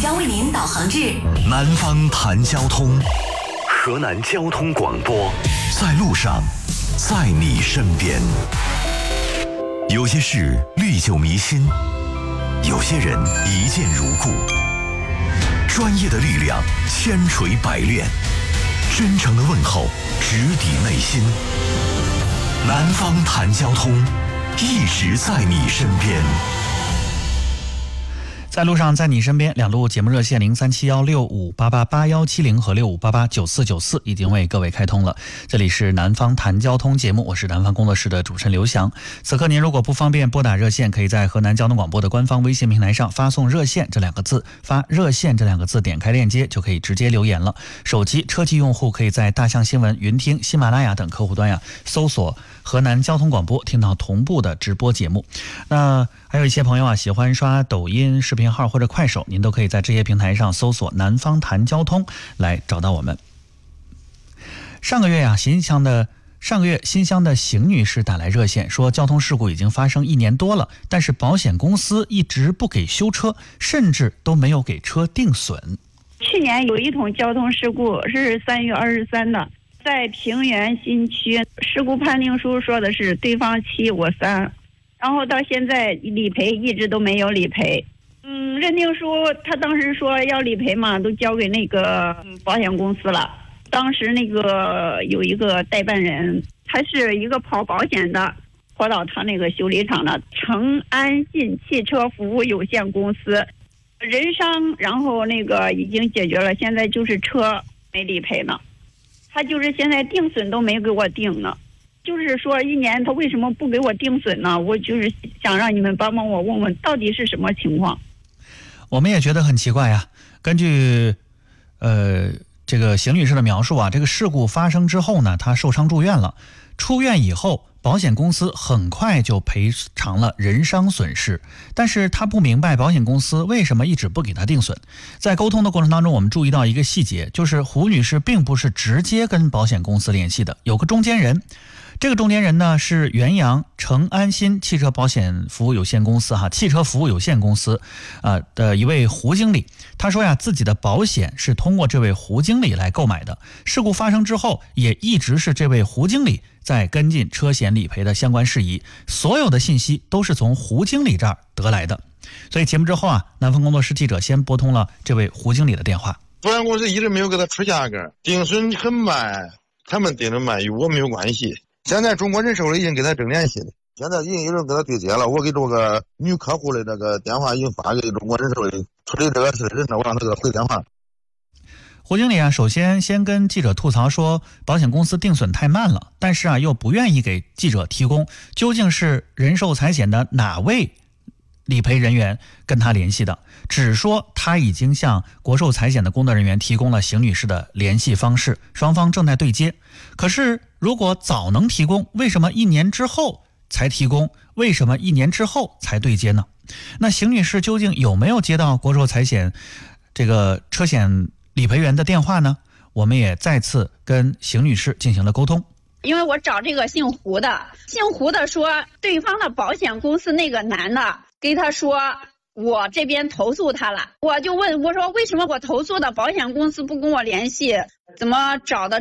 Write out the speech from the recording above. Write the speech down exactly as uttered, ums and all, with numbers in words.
将为您导航至南方谈交通，河南交通广播，在路上，在你身边。有些事历久弥新，有些人一见如故。专业的力量千锤百炼，真诚的问候直抵内心。南方谈交通，一直在你身边。 在路上，在你身边，两路节目热线零三七幺六五八八八幺七零和六五八八九四九四已经为各位开通了。这里是南方谈交通节目，我是南方工作室的主持人刘翔。此刻您如果不方便拨打热线，可以在河南交通广播的官方微信平台上发送热线这两个字，发热线这两个字，点开链接就可以直接留言了。手机车机用户可以在大象新闻、云听、喜马拉雅等客户端呀搜索河南交通广播，听到同步的直播节目。那还有一些朋友啊喜欢刷抖音视频号或者快手，您都可以在这些平台上搜索南方谈交通来找到我们。上个月呀、啊，新乡的上个月新乡的邢女士打来热线说，交通事故已经发生一年多了，但是保险公司一直不给修车，甚至都没有给车定损。 去年有一桶交通事故是三月二十三的，在平原新区，事故判定书说的是对方七我三，然后到现在理赔一直都没有理赔。嗯，认定书他当时说要理赔嘛，都交给那个保险公司了。当时那个有一个代办人，他是一个跑保险的，跑到他那个修理厂的成安信汽车服务有限公司，人伤，然后那个已经解决了，现在就是车没理赔呢。他就是现在定损都没给我定呢。就是说一年他为什么不给我定损呢？我就是想让你们帮帮我问问到底是什么情况。 我们也觉得很奇怪呀。根据呃这个邢女士的描述啊，这个事故发生之后呢，她受伤住院了，出院以后保险公司很快就赔偿了人伤损失，但是她不明白保险公司为什么一直不给她定损。在沟通的过程当中，我们注意到一个细节，就是胡女士并不是直接跟保险公司联系的，有个中间人。这个中间人呢是原阳成安新汽车保险服务有限公司哈汽车服务有限公司啊、呃、的一位胡经理。他说呀，自己的保险是通过这位胡经理来购买的，事故发生之后也一直是这位胡经理在跟进车险理赔的相关事宜，所有的信息都是从胡经理这儿得来的。所以节目之后啊，南方工作室记者先拨通了这位胡经理的电话。 保险公司一直没有给他出价格，定损很慢，他们定的慢与我没有关系。现在中国人寿已经给他正联系了，现在已经有人给他对接了。我给这个女客户的这个电话已经发给中国人寿的处理这个事人呢，我让他给他回电话。 胡经理啊，首先先跟记者吐槽说，保险公司定损太慢了，但是啊又不愿意给记者提供究竟是人寿财险的哪位理赔人员跟他联系的，只说他已经向国寿财险的工作人员提供了邢女士的联系方式，双方正在对接。可是如果早能提供，为什么一年之后才提供？为什么一年之后才对接呢？那邢女士究竟有没有接到国寿财险这个车险理赔员的电话呢？我们也再次跟邢女士进行了沟通。 因为我找这个姓胡的，姓胡的说对方的保险公司那个男的给他说我这边投诉他了，我就问我说为什么我投诉的保险公司不跟我联系，怎么找的